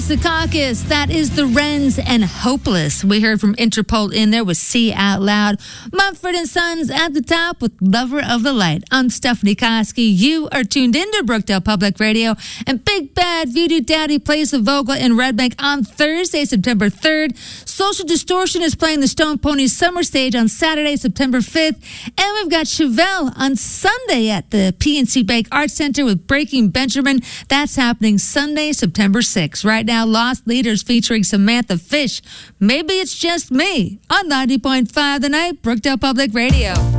Secaucus. That is the Wrens and Hopeless. We heard from Interpol in there with See Out Loud. Mumford and Sons at the top with Lover of the Light. I'm Stephanie Koski. You are tuned into Brookdale Public Radio. And Big Bad Voodoo Daddy plays the Vogel in Red Bank on Thursday, September 3rd. Social Distortion is playing the Stone Ponies Summer Stage on Saturday, September 5th. And we've got Chevelle on Sunday at the PNC Bank Arts Center with Breaking Benjamin. That's happening Sunday, September 6th. Right now, Lost Leaders featuring Samantha Fish. Maybe it's just me on 90.5 The Night, Brookdale Public Radio.